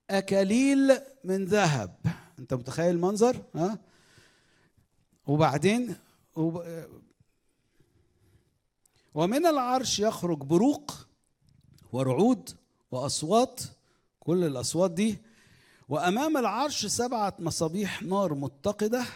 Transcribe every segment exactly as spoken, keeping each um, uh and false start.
أكاليل من ذهب. أنت متخيل المنظر؟ ها؟ وبعدين وب... ومن العرش يخرج بروق ورعود وأصوات، كل الأصوات دي. وأمام العرش سبعة مصابيح نار متقدة،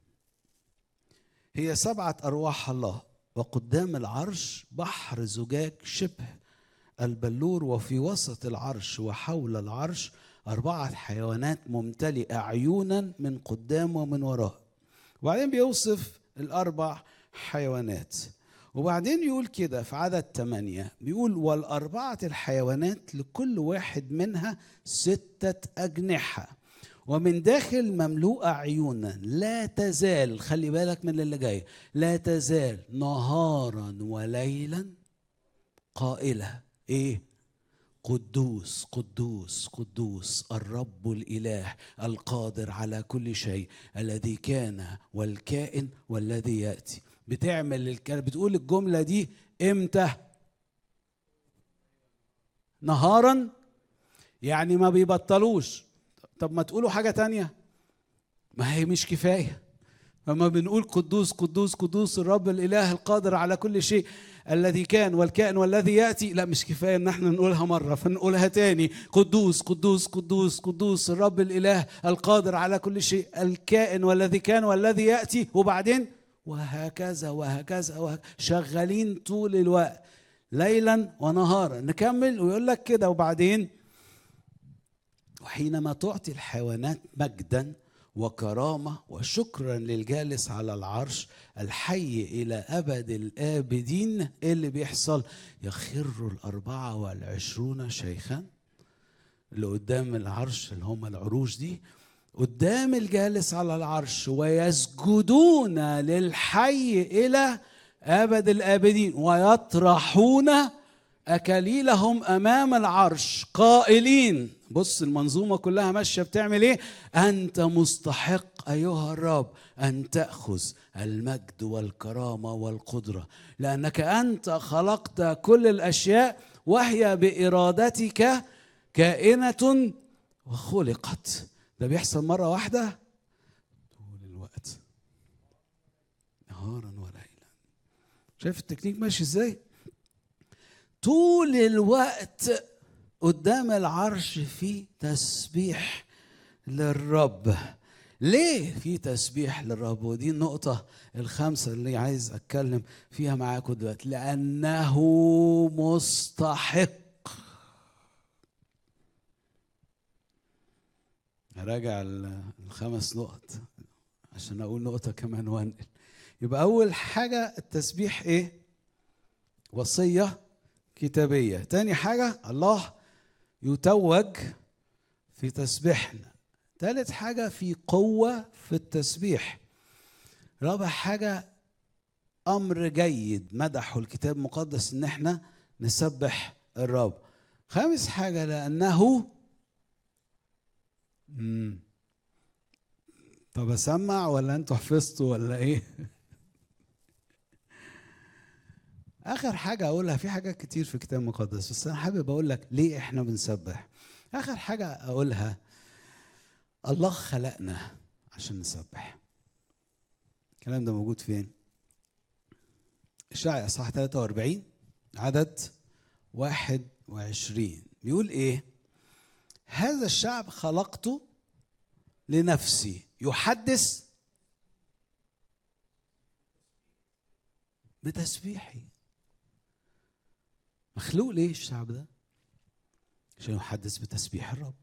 هي سبعة أرواح الله. وقدام العرش بحر زجاج شبه البلور، وفي وسط العرش وحول العرش أربعة حيوانات ممتلئة عيونا من قدام ومن وراء. وبعدين بيوصف الأربع حيوانات، وبعدين يقول كده في عدد ثمانية، بيقول والأربعة الحيوانات لكل واحد منها ستة أجنحة، ومن داخل مملوءة عيونا لا تزال، خلي بالك من اللي جاي، لا تزال نهارا وليلا قائلة ايه؟ قدوس قدوس قدوس الرب الإله القادر على كل شيء، الذي كان والكائن والذي يأتي. بتعمل الكلام، بتقول الجملة دي امتى؟ نهارا، يعني ما بيبطلوش. طب ما تقولوا حاجة تانية، ما هي مش كفاية. فما بنقول قدوس قدوس قدوس الرب الإله القادر على كل شيء، الذي كان والكائن والذي يأتي، لا مش كفاية ان احنا نقولها مرة فنقولها تاني. قدوس قدوس قدوس قدوس الرب الإله القادر على كل شيء، الكائن والذي كان والذي يأتي. وبعدين وهكذا وهكذا وهكذا، شغالين طول الوقت ليلا ونهارا. نكمل ويقول لك كده وبعدين وحينما تعطي الحيوانات مجدا وكرامة وشكرا للجالس على العرش الحي إلى أبد الآبدين، إيه اللي بيحصل؟ يخر الأربعة والعشرون شيخا اللي قدام العرش، اللي هم العروش دي، قدام الجالس على العرش، ويسجدون للحي إلى أبد الآبدين ويطرحون أكاليلهم أمام العرش قائلين. بص المنظومة كلها ماشية بتعمل إيه؟ أنت مستحق أيها الرب أن تأخذ المجد والكرامة والقدرة، لأنك أنت خلقت كل الأشياء وهي بإرادتك كائنة وخلقت. ده بيحصل مرة واحدة طول الوقت نهارا وليلا. شايف التكنيك ماشي إزاي؟ طول الوقت قدام العرش في تسبيح للرب. ليه في تسبيح للرب؟ ودي النقطة الخامسة اللي عايز أتكلم فيها معاكم دلوقتي. لأنه مستحق. هراجع الخمس نقط عشان أقول نقطة كمان وانقل. يبقى أول حاجة التسبيح إيه؟ وصية كتابية. تاني حاجة الله يتوج في تسبيحنا. ثالث حاجة في قوة في التسبيح. رابع حاجة أمر جيد مدحه الكتاب المقدس إن احنا نسبح الرب. خامس حاجة لأنه مم. طب أسمع ولا أنتوا حفظتوا ولا إيه؟ آخر حاجة أقولها، في حاجات كتير في الكتاب المقدس بس أنا حابب أقول لك ليه إحنا بنسبح. آخر حاجة أقولها، الله خلقنا عشان نسبح. الكلام ده موجود فين؟ إشعياء اصحاح ثلاثة وأربعين عدد واحد وعشرين بيقول إيه؟ هذا الشعب خلقته لنفسي يحدث بتسبيحي. مخلوق ليه الشعب ده؟ عشان يحدث بتسبيح الرب.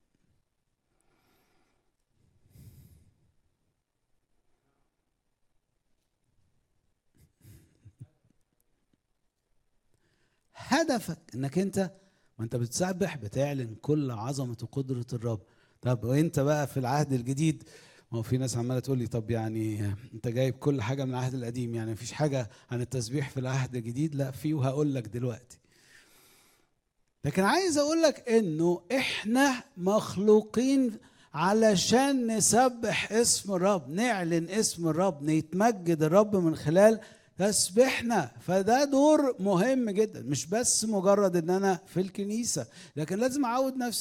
هدفك انك انت وانت بتسبح بتعلن كل عظمة وقدرة الرب. طب وانت بقى في العهد الجديد، ما هو في ناس عمالة تقول لي طب يعني انت جايب كل حاجة من العهد القديم، يعني مفيش حاجة عن التسبيح في العهد الجديد؟ لا في، وهقول لك دلوقتي. لكن عايز اقول لك انه احنا مخلوقين علشان نسبح اسم الرب، نعلن اسم الرب، نتمجد الرب من خلال تسبيحنا. فده دور مهم جدا، مش بس مجرد ان انا في الكنيسة، لكن لازم اعود نفسي